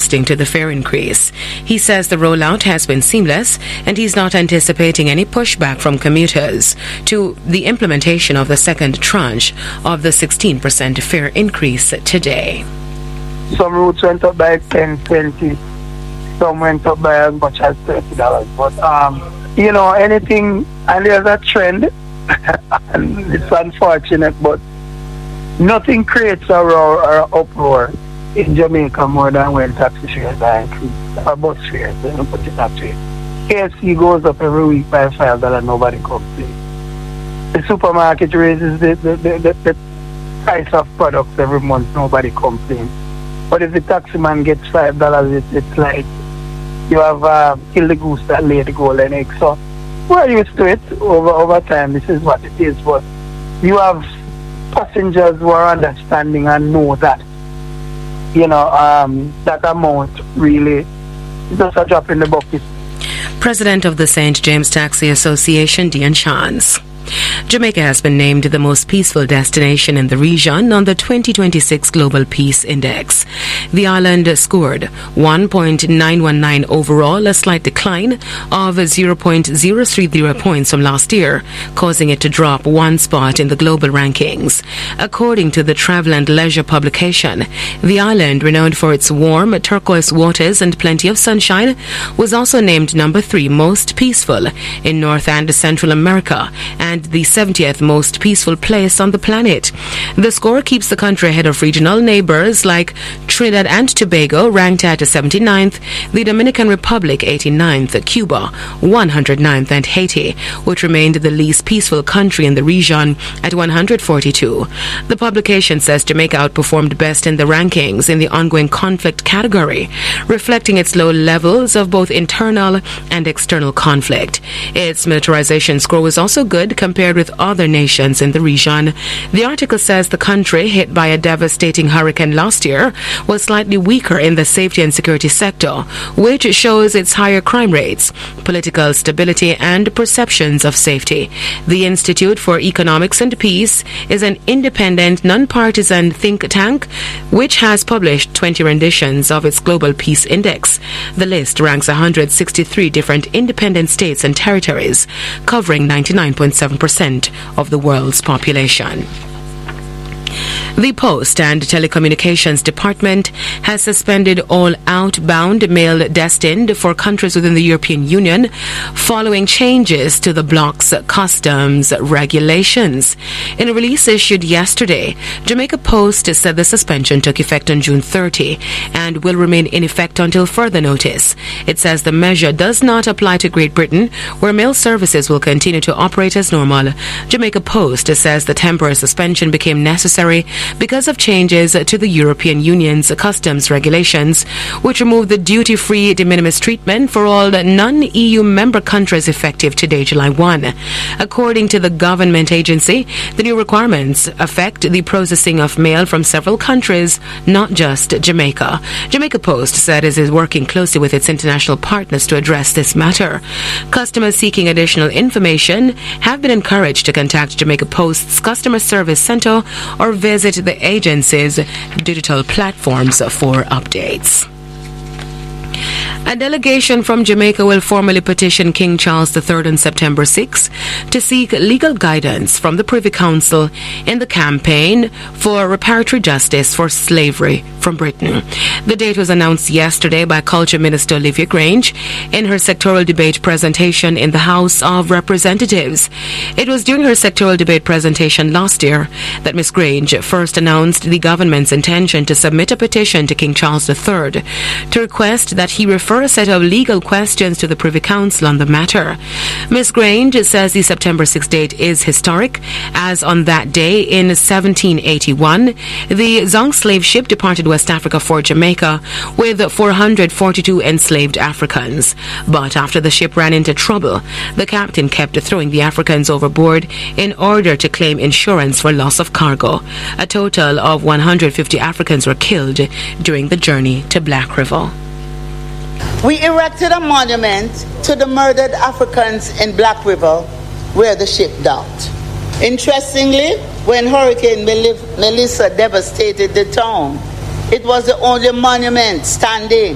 adjusting to the fare increase. He says the rollout has been seamless and he's not anticipating any pushback from commuters to the implementation of the second tranche of the 16% fare increase today. Some routes went up by 10, 20. Some went up by as much as $30. But, anything, and there's a trend, and it's unfortunate, but nothing creates a roar or uproar in Jamaica more than when taxi fares are increased, or bus fares, they don't put it that way. KFC goes up every week by $5, nobody complains. The supermarket raises the price of products every month, nobody complains. But if the taxi man gets $5, it's like you have killed the goose that laid the golden egg. So we're used to it over time. This is what it is. But you have passengers who are understanding and know that, that amount really is just a drop in the bucket. President of the St. James Taxi Association, Dian Chance. Jamaica has been named the most peaceful destination in the region on the 2026 Global Peace Index. The island scored 1.919 overall, a slight decline of 0.030 points from last year, causing it to drop one spot in the global rankings. According to the Travel and Leisure publication, the island, renowned for its warm turquoise waters and plenty of sunshine, was also named number 3 most peaceful in North and Central America and the 70th most peaceful place on the planet. The score keeps the country ahead of regional neighbors like Trinidad and Tobago, ranked at 79th, the Dominican Republic 89th, Cuba 109th, and Haiti, which remained the least peaceful country in the region at 142. The publication says Jamaica outperformed best in the rankings in the ongoing conflict category, reflecting its low levels of both internal and external conflict. Its militarization score was also good compared with other nations in the region. The article says the country, hit by a devastating hurricane last year, was slightly weaker in the safety and security sector, which shows its higher crime rates, political stability, and perceptions of safety. The Institute for Economics and Peace is an independent, non-partisan think tank which has published 20 renditions of its Global Peace Index. The list ranks 163 different independent states and territories, covering 99.7% of the world's population. The Post and Telecommunications Department has suspended all outbound mail destined for countries within the European Union following changes to the bloc's customs regulations. In a release issued yesterday, Jamaica Post said the suspension took effect on June 30 and will remain in effect until further notice. It says the measure does not apply to Great Britain, where mail services will continue to operate as normal. Jamaica Post says the temporary suspension became necessary because of changes to the European Union's customs regulations, which removed the duty-free de minimis treatment for all non-EU member countries effective today, July 1. According to the government agency, the new requirements affect the processing of mail from several countries, not just Jamaica. Jamaica Post said it is working closely with its international partners to address this matter. Customers seeking additional information have been encouraged to contact Jamaica Post's customer service center or visit the agency's digital platforms for updates. A delegation from Jamaica will formally petition King Charles III on September 6 to seek legal guidance from the Privy Council in the campaign for reparatory justice for slavery from Britain. The date was announced yesterday by Culture Minister Olivia Grange in her sectoral debate presentation in the House of Representatives. It was during her sectoral debate presentation last year that Ms. Grange first announced the government's intention to submit a petition to King Charles III to request that he refer a set of legal questions to the Privy Council on the matter. Ms. Grange says the September 6 date is historic, as on that day in 1781, the Zong slave ship departed West Africa for Jamaica with 442 enslaved Africans. But after the ship ran into trouble, the captain kept throwing the Africans overboard in order to claim insurance for loss of cargo. A total of 150 Africans were killed during the journey to Black River. We erected a monument to the murdered Africans in Black River where the ship docked. Interestingly, when Hurricane Melissa devastated the town, it was the only monument standing